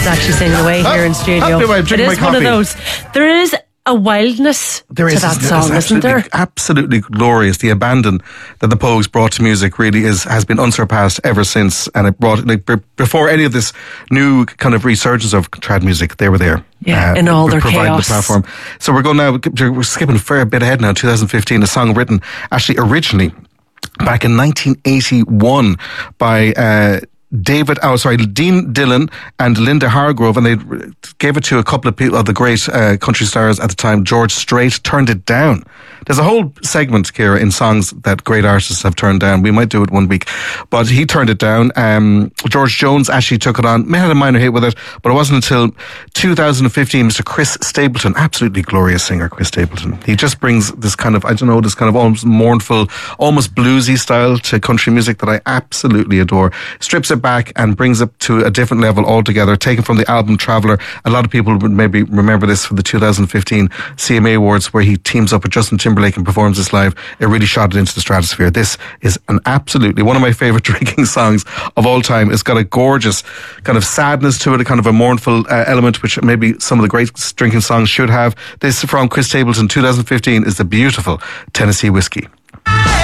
is actually singing away here in studio. It is one of those. There is a wildness to that song, isn't there? Absolutely glorious. The abandon that the Pogues brought to music really has been unsurpassed ever since. And it brought, before any of this new kind of resurgence of trad music, they were there. Yeah, in all their chaos. The platform. So we're skipping a fair bit ahead now. 2015, a song written actually originally back in 1981 by Dean Dillon and Linda Hargrove, and they gave it to a couple of people, of the great country stars at the time. George Strait turned it down. There's a whole segment, Ciara, in songs that great artists have turned down. We might do it one week, but he turned it down. George Jones actually took it on, had a minor hit with it, but it wasn't until 2015, Mr. Chris Stapleton, absolutely glorious singer, Chris Stapleton. He just brings this kind of, almost mournful, almost bluesy style to country music that I absolutely adore. Strips it back and brings it to a different level altogether, taken from the album Traveller. A lot of people would maybe remember this for the 2015 CMA Awards, where he teams up with Justin Timberlake and performs this live. It really shot it into the stratosphere. This is one of my favourite drinking songs of all time. It's got a gorgeous kind of sadness to it, a kind of a mournful element, which maybe some of the great drinking songs should have. This from Chris Stapleton, 2015, is the beautiful Tennessee Whiskey.